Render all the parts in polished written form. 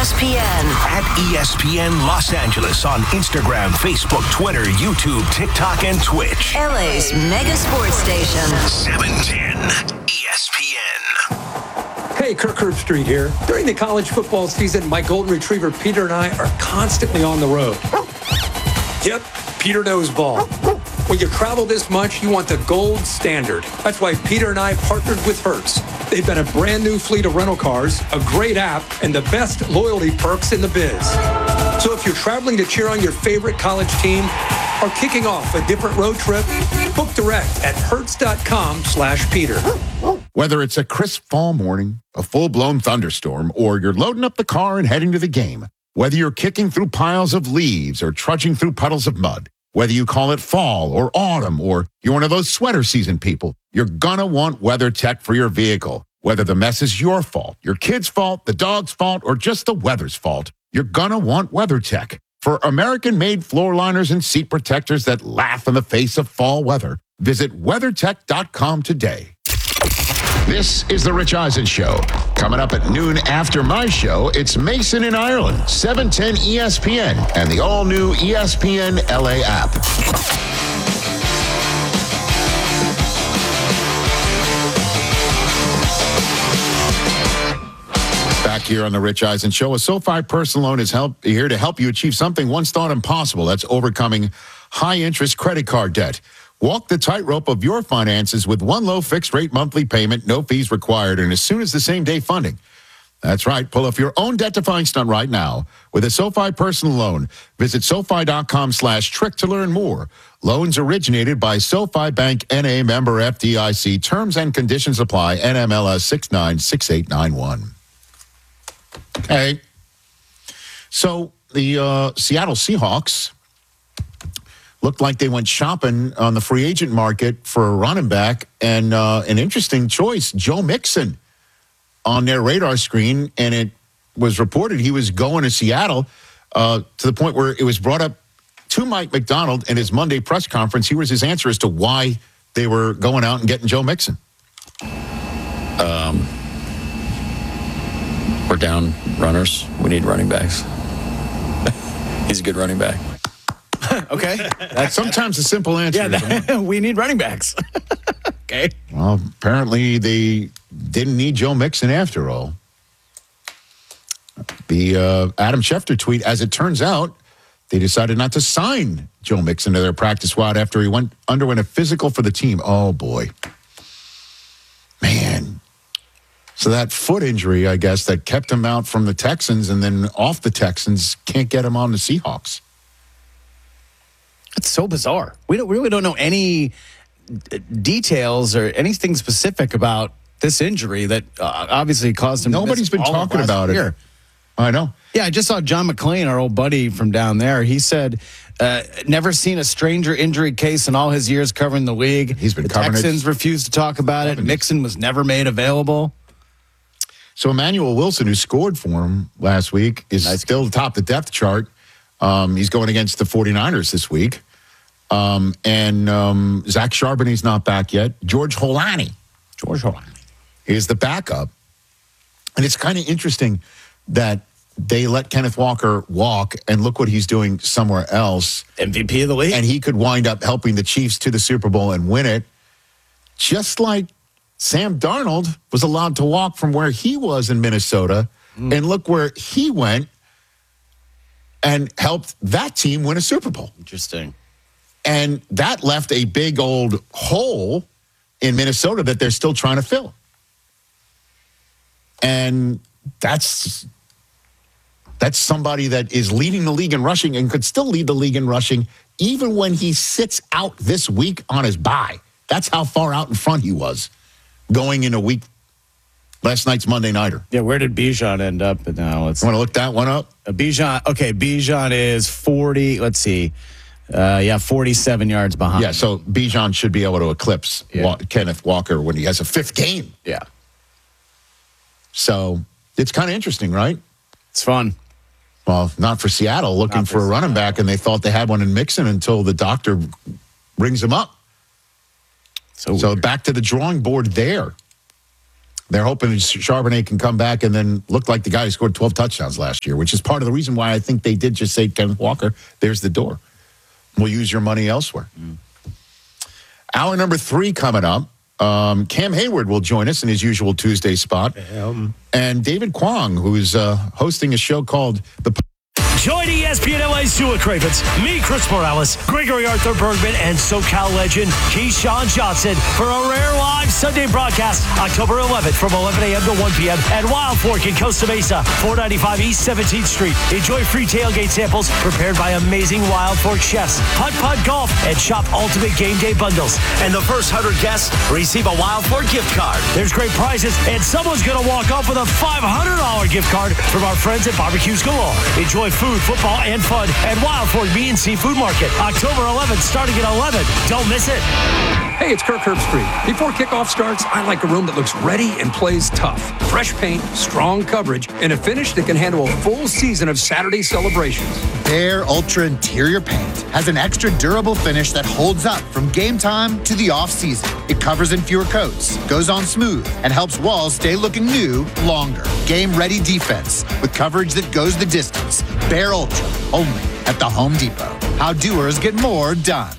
ESPN. At ESPN Los Angeles on Instagram, Facebook, Twitter, YouTube, TikTok, and Twitch. LA's mega sports station. 710 ESPN. Hey, Kirk Herbstreit here. During the college football season, my golden retriever Peter and I are constantly on the road. Yep, Peter knows ball. When you travel this much, you want the gold standard. That's why Peter and I partnered with Hertz. They've been a brand new fleet of rental cars, a great app, and the best loyalty perks in the biz. So if you're traveling to cheer on your favorite college team or kicking off a different road trip, book direct at hertz.com/Peter. Whether it's a crisp fall morning, a full-blown thunderstorm, or you're loading up the car and heading to the game, whether you're kicking through piles of leaves or trudging through puddles of mud, whether you call it fall or autumn or you're one of those sweater season people, you're gonna want WeatherTech for your vehicle. Whether the mess is your fault, your kid's fault, the dog's fault, or just the weather's fault, you're gonna want WeatherTech. For American-made floor liners and seat protectors that laugh in the face of fall weather, visit WeatherTech.com today. This is The Rich Eisen Show. Coming up at noon after my show, it's Mason in Ireland, 710 ESPN, and the all-new ESPN LA app. Back here on The Rich Eisen Show, a SoFi personal loan is here to help you achieve something once thought impossible. That's overcoming high-interest credit card debt. Walk the tightrope of your finances with one low fixed-rate monthly payment, no fees required, and as soon as the same-day funding. That's right. Pull off your own debt-defying stunt right now with a SoFi personal loan. Visit SoFi.com/trick to learn more. Loans originated by SoFi Bank N.A. member FDIC. Terms and conditions apply. NMLS 696891. Okay. So the Seattle Seahawks looked like they went shopping on the free agent market for a running back, and an interesting choice, Joe Mixon, on their radar screen, and it was reported he was going to Seattle to the point where it was brought up to Mike McDonald in his Monday press conference. Here was his answer as to why they were going out and getting Joe Mixon. We're down runners. We need running backs. He's a good running back. Okay. That's sometimes a simple answer. Yeah, we need running backs. Okay. Well, apparently they didn't need Joe Mixon after all. The Adam Schefter tweet, as it turns out, they decided not to sign Joe Mixon to their practice squad after he underwent a physical for the team. Oh, boy. Man. So that foot injury, I guess, that kept him out from the Texans and then off the Texans, can't get him on the Seahawks. It's so bizarre. We really don't know any details or anything specific about this injury that obviously caused him. Nobody's been talking about it. I know. Yeah, I just saw John McClain, our old buddy from down there. He said, never seen a stranger injury case in all his years covering the league. He's been covering it. The Texans refused to talk about it. Mixon was never made available. So Emmanuel Wilson, who scored for him last week, is still atop the depth chart. He's going against the 49ers this week. And Zach Charbonne's not back yet. George Holani is the backup. And it's kind of interesting that they let Kenneth Walker walk, and look what he's doing somewhere else. MVP of the league. And he could wind up helping the Chiefs to the Super Bowl and win it, just like Sam Darnold was allowed to walk from where he was in Minnesota, and look where he went and helped that team win a Super Bowl. Interesting. And that left a big old hole in Minnesota that they're still trying to fill. And that's somebody that is leading the league in rushing and could still lead the league in rushing even when he sits out this week on his bye. That's how far out in front he was going in a week. Last night's Monday Nighter. Yeah, where did Bijan end up now? Want to look that one up? Bijan is 40, let's see. 47 yards behind. Yeah, so Bijan should be able to eclipse Kenneth Walker when he has a fifth game. Yeah. So it's kind of interesting, right? It's fun. Well, not for Seattle, looking for a running back, and they thought they had one in Mixon until the doctor brings him up. So back to the drawing board there. They're hoping Charbonnet can come back and then look like the guy who scored 12 touchdowns last year, which is part of the reason why I think they did just say, Kenneth Walker, there's the door. We'll use your money elsewhere. Hour number 3 coming up. Cam Hayward will join us in his usual Tuesday spot. And David Kwong, who's hosting a show called The... Join ESPN LA's Stuart Cravens, me, Chris Morales, Gregory Arthur Bergman, and SoCal legend Keyshawn Johnson for a rare live Sunday broadcast October 11th from 11 a.m. to 1 p.m. at Wild Fork in Costa Mesa, 495 East 17th Street. Enjoy free tailgate samples prepared by amazing Wild Fork chefs, putt-putt golf, and shop ultimate game day bundles. And the first 100 guests receive a Wild Fork gift card. There's great prizes, and someone's going to walk off with a $500 gift card from our friends at Barbecues Galore. Enjoy food, football, and fun at Wild Fork Meat and Seafood Market, October 11th, starting at 11. Don't miss it. Hey, it's Kirk Herbstreit. Before kickoff starts, I like a room that looks ready and plays tough. Fresh paint, strong coverage, and a finish that can handle a full season of Saturday celebrations. Behr Ultra Interior Paint has an extra durable finish that holds up from game time to the off-season. It covers in fewer coats, goes on smooth, and helps walls stay looking new longer. Game-ready defense with coverage that goes the distance. Behr Ultra, only at the Home Depot. How doers get more done.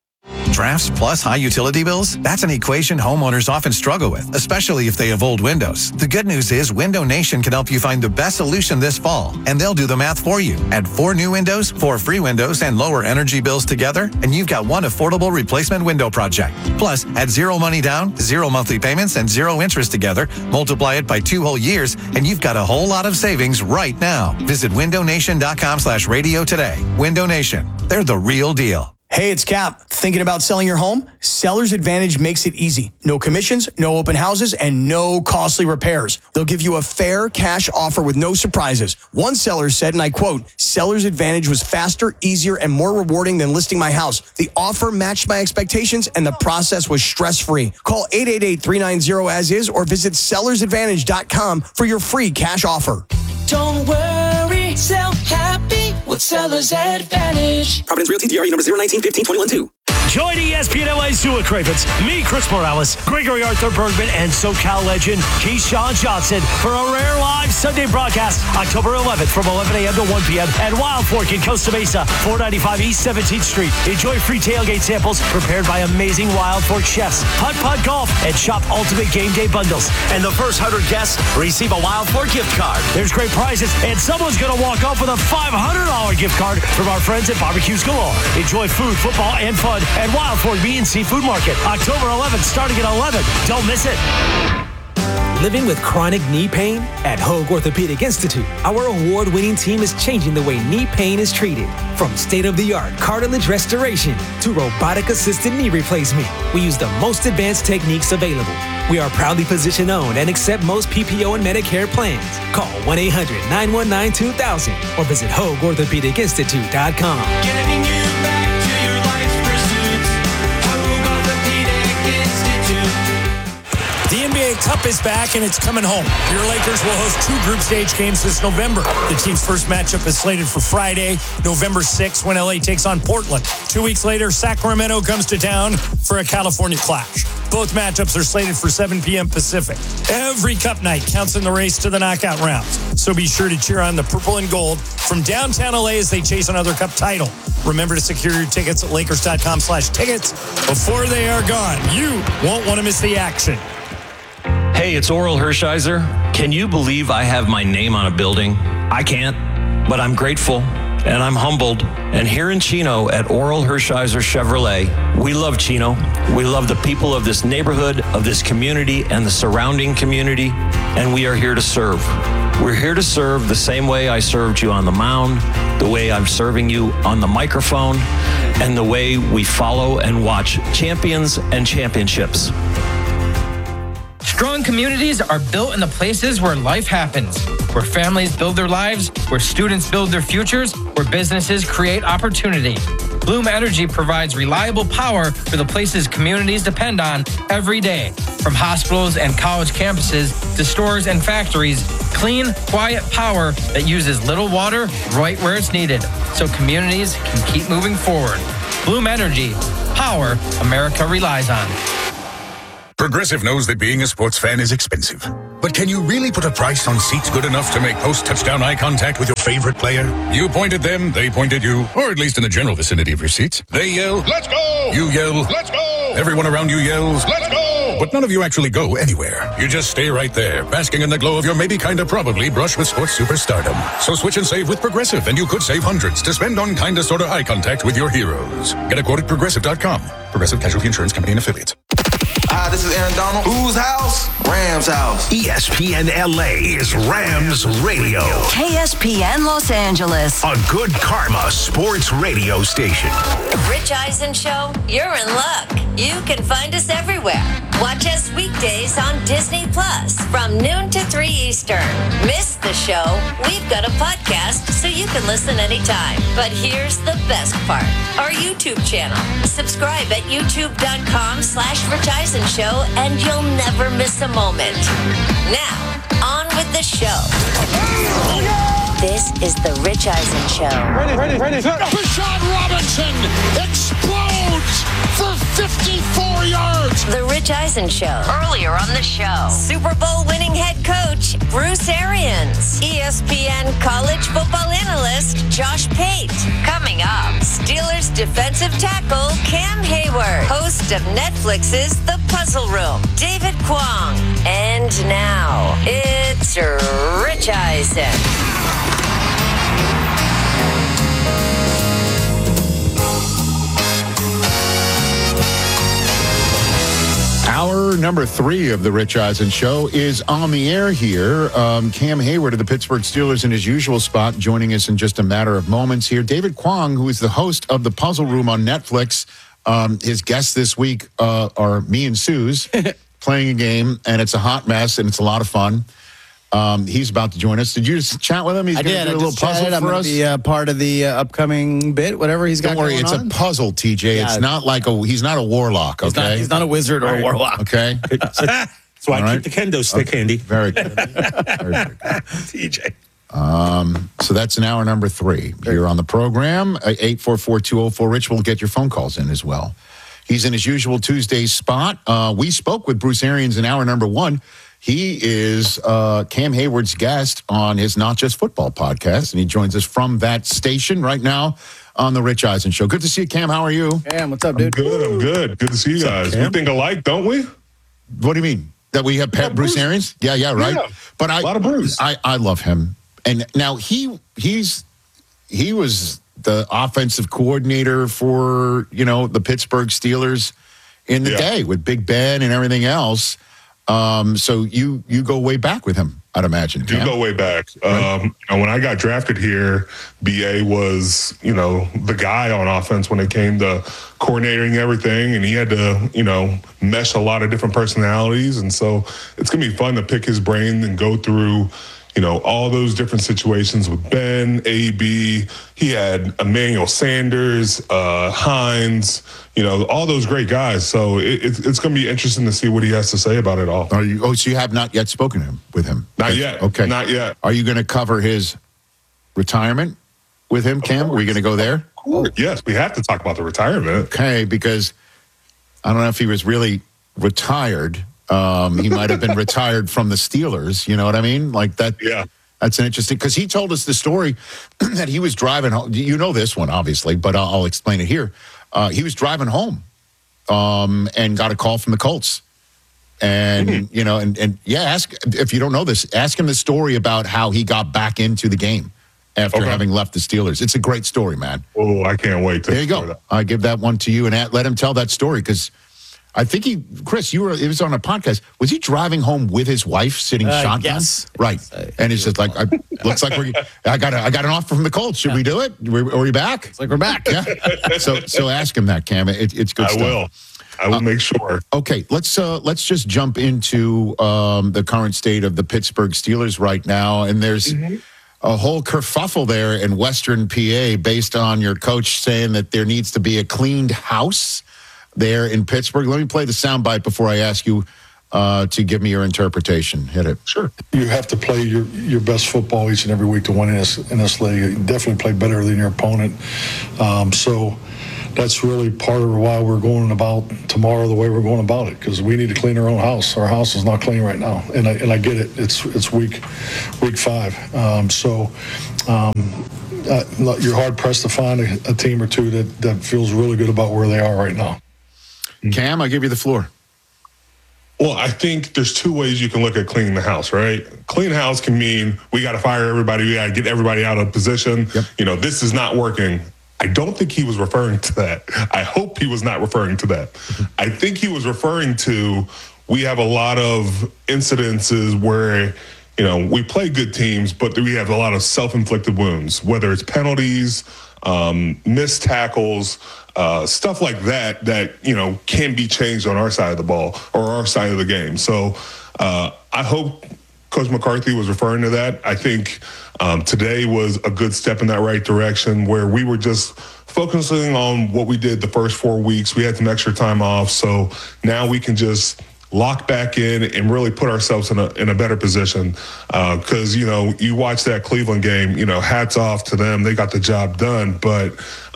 Drafts plus high utility bills? That's an equation homeowners often struggle with, especially if they have old windows. The good news is Window Nation can help you find the best solution this fall, and they'll do the math for you. Add 4 new windows, 4 free windows, and lower energy bills together, and you've got one affordable replacement window project. Plus, add 0 money down, 0 monthly payments, and 0 interest together. Multiply it by 2 whole years, and you've got a whole lot of savings right now. Visit windownation.com/radio today. Window Nation. They're the real deal. Hey, it's Cap. Thinking about selling your home? Seller's Advantage makes it easy. No commissions, no open houses, and no costly repairs. They'll give you a fair cash offer with no surprises. One seller said, and I quote, Seller's Advantage was faster, easier, and more rewarding than listing my house. The offer matched my expectations, and the process was stress-free. Call 888-390-AS-IS or visit sellersadvantage.com for your free cash offer. Don't worry, sell happy with Seller's Advantage. Providence Realty DRE number 019-15-21-2. Join ESPN LA's Stuart Cravens, me, Chris Morales, Gregory Arthur Bergman, and SoCal legend Keyshawn Johnson for a rare live Sunday broadcast October 11th from 11 a.m. to 1 p.m. at Wild Fork in Costa Mesa, 495 East 17th Street. Enjoy free tailgate samples prepared by amazing Wild Fork chefs, putt-putt golf, and shop ultimate game day bundles. And the first 100 guests receive a Wild Fork gift card. There's great prizes, and someone's going to walk off with a $500 gift card from our friends at Barbecues Galore. Enjoy food, football, and fun at Wild Fork Meat and Seafood Market, October 11th, starting at 11. Don't miss it. Living with chronic knee pain? At Hoag Orthopedic Institute, our award-winning team is changing the way knee pain is treated. From state-of-the-art cartilage restoration to robotic-assisted knee replacement, we use the most advanced techniques available. We are proudly physician-owned and accept most PPO and Medicare plans. Call 1-800-919-2000 or visit HoagOrthopedicInstitute.com. Getting you back to your life's pursuits. Hoag Orthopedic Institute. The NBA Cup is back and it's coming home. Your Lakers will host 2 group stage games this November. The team's first matchup is slated for Friday, November 6th, when LA takes on Portland. 2 weeks later, Sacramento comes to town for a California clash. Both matchups are slated for 7 p.m. Pacific. Every Cup night counts in the race to the knockout rounds. So be sure to cheer on the purple and gold from downtown LA as they chase another Cup title. Remember to secure your tickets at Lakers.com/tickets before they are gone. You won't want to miss the action. Hey, it's Oral Hershiser. Can you believe I have my name on a building? I can't, but I'm grateful and I'm humbled. And here in Chino at Oral Hershiser Chevrolet, we love Chino. We love the people of this neighborhood, of this community, and the surrounding community, and we are here to serve. We're here to serve the same way I served you on the mound, the way I'm serving you on the microphone, and the way we follow and watch champions and championships. Strong communities are built in the places where life happens, where families build their lives, where students build their futures, where businesses create opportunity. Bloom Energy provides reliable power for the places communities depend on every day. From hospitals and college campuses to stores and factories, clean, quiet power that uses little water right where it's needed, so communities can keep moving forward. Bloom Energy, power America relies on. Progressive knows that being a sports fan is expensive. But can you really put a price on seats good enough to make post-touchdown eye contact with your favorite player? You point at them, they point at you, or at least in the general vicinity of your seats. They yell, "Let's go!" You yell, "Let's go!" Everyone around you yells, "Let's go!" But none of you actually go anywhere. You just stay right there, basking in the glow of your maybe kinda probably brush with sports superstardom. So switch and save with Progressive, and you could save hundreds to spend on kinda sorta eye contact with your heroes. Get a quote at Progressive.com. Progressive Casualty Insurance Company and Affiliates. Hi, this is Aaron Donald. Whose house? Rams house. ESPN LA is Rams Radio. KSPN Los Angeles. A good karma sports radio station. Rich Eisen Show, you're in luck. You can find us everywhere. Watch us weekdays on Disney Plus from noon to 3 Eastern. Miss the show? We've got a podcast so you can listen anytime. But here's the best part. Our YouTube channel. Subscribe at youtube.com/Rich Eisen Show and you'll never miss a moment. Now, on with the show. This is the Rich Eisen Show. Ready. Rashad Robinson explodes for 54 yards. The Rich Eisen Show. Earlier on the show, Super Bowl winning head coach Bruce Arians, ESPN college football analyst Josh Pate. Coming up, Steelers defensive tackle Cam Hayward, host of Netflix's The Puzzle Room, David Kwong. And now, it's Rich Eisen. Hour number 3 of the Rich Eisen Show is on the air here. Cam Hayward of the Pittsburgh Steelers in his usual spot, joining us in just a matter of moments here. David Kwong, who is the host of The Puzzle Room on Netflix. His guests this week are me and Suze playing a game, and it's a hot mess, and it's a lot of fun. He's about to join us. Did you just chat with him? He's I did. Do a little puzzle I'm for going us. to be part of the upcoming bit, whatever he's got. Don't worry, going it's on. a puzzle, TJ. Yeah. It's not like he's not a warlock, okay? He's not a wizard or a warlock. Okay. That's why I keep the kendo stick handy. Very good. Very good. TJ. So that's an hour number 3 here on the program. 844-204-RICH. We'll get your phone calls in as well. He's in his usual Tuesday spot. We spoke with Bruce Arians in hour number 1. He is Cam Hayward's guest on his Not Just Football podcast, and he joins us from that station right now on the Rich Eisen Show. Good to see you, Cam. How are you? Cam, what's up, dude? I'm good. Good to see you guys. We think alike, don't we? What do you mean? That we have Bruce Arians? Yeah, right. Yeah. But A lot of Bruce. I love him. And now he was the offensive coordinator for, the Pittsburgh Steelers in the day with Big Ben and everything else. So you go way back with him, I'd imagine. Do go way back. Right. When I got drafted here, BA was, the guy on offense when it came to coordinating everything, and he had to, mesh a lot of different personalities. And so it's going to be fun to pick his brain and go through, all those different situations with Ben, AB. He had Emmanuel Sanders, Hines, all those great guys. So it's going to be interesting to see what he has to say about it all. So you have not yet spoken with him? Not yet. Okay. Not yet. Are you going to cover his retirement with him, Cam? Are we going to go there? Yes, we have to talk about the retirement. Okay, because I don't know if he was really retired. He might have been retired from the Steelers. You know what I mean? Like that. Yeah. That's an interesting, because he told us the story that he was driving home. You know this one, obviously, but I'll explain it here. He was driving home and got a call from the Colts. And, ask, if you don't know this, ask him the story about how he got back into the game after having left the Steelers. It's a great story, man. Oh, I can't wait to There you go. that. I give that one to you, and let him tell that story, because I think Chris, it was on a podcast. Was he driving home with his wife sitting shotgun? Yes. Right. And it's just like, looks like I got an offer from the Colts. Should we do it? Are we back? It's like we're back. Yeah. So ask him that, Cam. It's good stuff. I will make sure. Okay, let's just jump into the current state of the Pittsburgh Steelers right now. And there's a whole kerfuffle there in Western PA based on your coach saying that there needs to be a cleaned house there in Pittsburgh. Let me play the soundbite before I ask you to give me your interpretation. Hit it. Sure. You have to play your best football each and every week to win in this league. You definitely play better than your opponent. So that's really part of why we're going about tomorrow the way we're going about it, because we need to clean our own house. Our house is not clean right now, and I get it. It's week 5, you're hard pressed to find a team or two that feels really good about where they are right now. Cam, I give you the floor. Well, I think there's 2 ways you can look at cleaning the house, right? Clean house can mean we got to fire everybody, we got to get everybody out of position. Yep. This is not working. I don't think he was referring to that. I hope he was not referring to that. I think he was referring to, we have a lot of incidences where, we play good teams, but we have a lot of self-inflicted wounds, whether it's penalties, missed tackles, stuff like that, can be changed on our side of the ball or our side of the game. So I hope Coach McCarthy was referring to that. I think today was a good step in that right direction, where we were just focusing on what we did the first 4 weeks. We had some extra time off, so now we can just lock back in and really put ourselves in a better position. Because, you watch that Cleveland game, hats off to them. They got the job done. But,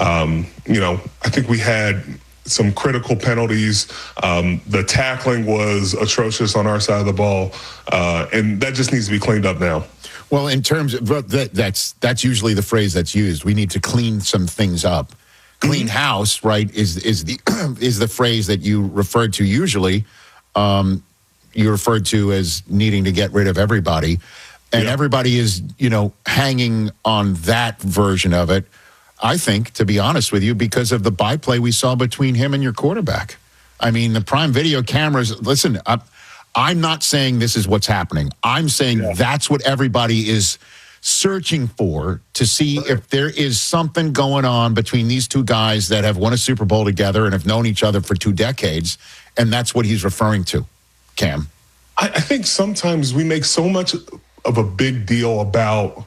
I think we had some critical penalties. The tackling was atrocious on our side of the ball. And that just needs to be cleaned up now. Well, in terms of that's usually the phrase that's used. We need to clean some things up. Clean house, right, is the phrase that you referred to usually. You referred to as needing to get rid of everybody. And everybody is, hanging on that version of it, I think, to be honest with you, because of the byplay we saw between him and your quarterback. I mean, the Prime Video cameras, listen, I'm not saying this is what's happening. I'm saying that's what everybody is searching for, to see if there is something going on between these two guys that have won a Super Bowl together and have known each other for 2 decades. And that's what he's referring to, Cam. I think sometimes we make so much of a big deal about,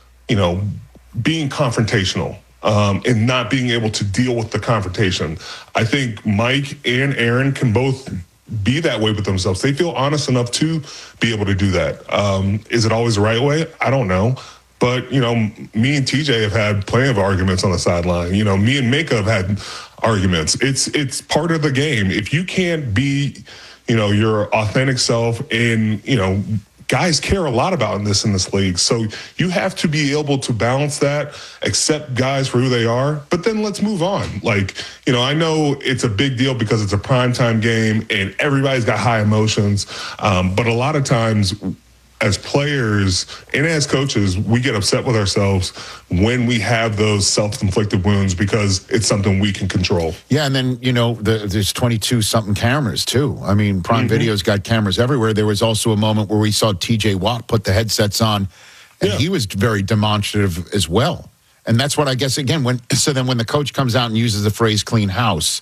being confrontational and not being able to deal with the confrontation. I think Mike and Aaron can both be that way with themselves. They feel honest enough to be able to do that. Is it always the right way? I don't know. But, me and TJ have had plenty of arguments on the sideline. Me and Mika have had arguments. It's part of the game. If you can't be, your authentic self, and, guys care a lot about in this league. So you have to be able to balance that, accept guys for who they are, but then let's move on. I know it's a big deal because it's a primetime game and everybody's got high emotions. But a lot of times as players and as coaches, we get upset with ourselves when we have those self-inflicted wounds because it's something we can control. Yeah, and then, there's 22-something cameras, too. I mean, Prime Video's got cameras everywhere. There was also a moment where we saw T.J. Watt put the headsets on, and he was very demonstrative as well. And that's what I guess, again, when the coach comes out and uses the phrase clean house,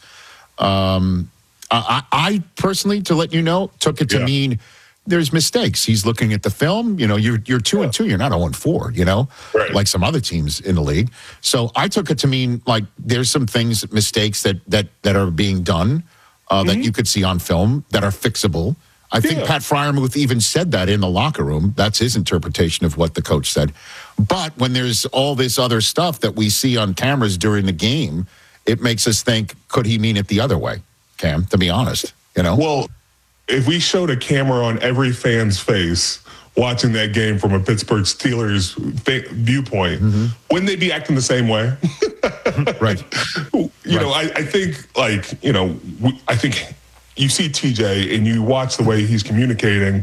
I personally, to let you know, took it to mean there's mistakes. He's looking at the film. You're 2-2. You're not 0-4. Like some other teams in the league. So I took it to mean like there's some things, mistakes that are being done that you could see on film that are fixable. I think Pat Freiermuth even said that in the locker room. That's his interpretation of what the coach said. But when there's all this other stuff that we see on cameras during the game, it makes us think, could he mean it the other way, Cam? To be honest, Well, if we showed a camera on every fan's face watching that game from a Pittsburgh Steelers viewpoint, wouldn't they be acting the same way? Right. I think, I think you see TJ and you watch the way he's communicating,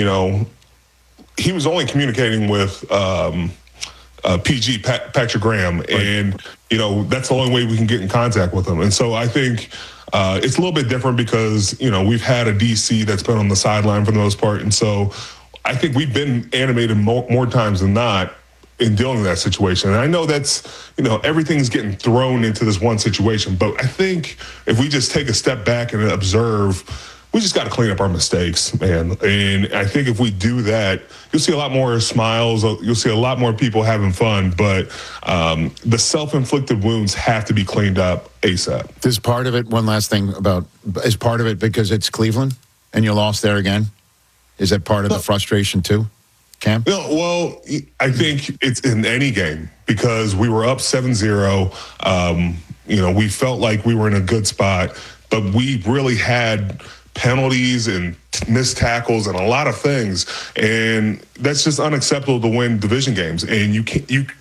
he was only communicating with PG, Patrick Graham, and, that's the only way we can get in contact with him. And so I think it's a little bit different because, we've had a DC that's been on the sideline for the most part. And so I think we've been animated more times than not in dealing with that situation. And I know that's, everything's getting thrown into this one situation. But I think if we just take a step back and observe, we just got to clean up our mistakes, man. And I think if we do that, you'll see a lot more smiles. You'll see a lot more people having fun. But the self-inflicted wounds have to be cleaned up ASAP. Is part of it, one last thing is part of it because it's Cleveland and you lost there again? Is that part of the frustration too? Cam? No, well, I think it's in any game because we were up 7-0. We felt like we were in a good spot, but we really had penalties and missed tackles and a lot of things, and that's just unacceptable to win division games. And you